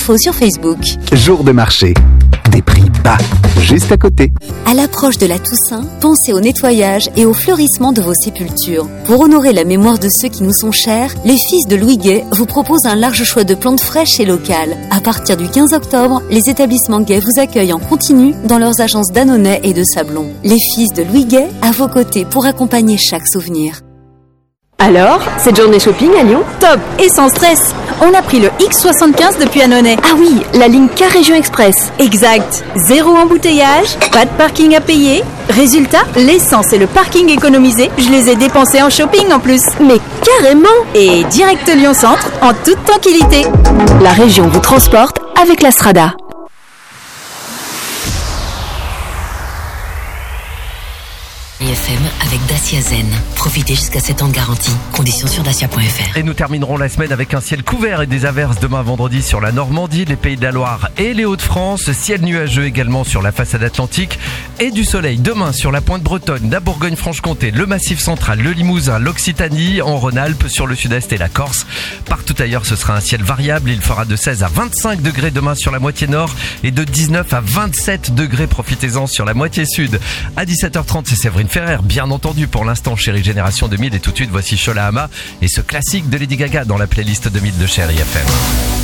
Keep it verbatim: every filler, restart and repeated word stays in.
infos sur Facebook. Jour de marché. Des prix bas, juste à côté. À l'approche de la Toussaint, pensez au nettoyage et au fleurissement de vos sépultures. Pour honorer la mémoire de ceux qui nous sont chers, les Fils de Louis Gay vous proposent un large choix de plantes fraîches et locales. À partir du quinze octobre, les établissements Gay vous accueillent en continu dans leurs agences d'Annonay et de Sablon. Les Fils de Louis Gay, à vos côtés pour accompagner chaque souvenir. Alors, cette journée shopping à Lyon? Top et sans stress. On a pris le X soixante-quinze depuis Annonay. Ah oui, la ligne K Région Express. Exact. Zéro embouteillage, pas de parking à payer. Résultat, l'essence et le parking économisé, je les ai dépensés en shopping en plus. Mais carrément! Et direct Lyon Centre, en toute tranquillité. La région vous transporte avec la Strada. F M avec Dacia Zen. Profitez jusqu'à sept ans de garantie. Conditions sur dacia point f r. Et nous terminerons la semaine avec un ciel couvert et des averses demain vendredi sur la Normandie, les Pays de la Loire et les Hauts-de-France. Ciel nuageux également sur la façade atlantique et du soleil demain sur la pointe bretonne, la Bourgogne-Franche-Comté, le Massif central, le Limousin, l'Occitanie, en Rhône-Alpes, sur le sud-est et la Corse. Partout ailleurs, ce sera un ciel variable. Il fera de seize à vingt-cinq degrés demain sur la moitié nord et de dix-neuf à vingt-sept degrés. Profitez-en sur la moitié sud. À dix-sept heures trente, c'est Séverine Ferrer, bien entendu, pour l'instant, Chérie Génération deux mille. Et tout de suite, voici Shola Hama et ce classique de Lady Gaga dans la playlist deux mille de Chérie F M.